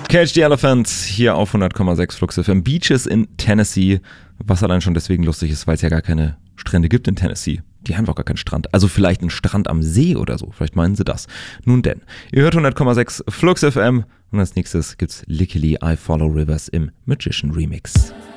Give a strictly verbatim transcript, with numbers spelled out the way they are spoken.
Cage the Elephant hier auf hundert Komma sechs Flux F M. Beaches in Tennessee, was allein schon deswegen lustig ist, weil es ja gar keine Strände gibt in Tennessee. Die haben auch gar keinen Strand. Also vielleicht einen Strand am See oder so. Vielleicht meinen sie das. Nun denn, ihr hört hundert Komma sechs Flux F M und als nächstes gibt's Lickily I Follow Rivers im Magician Remix.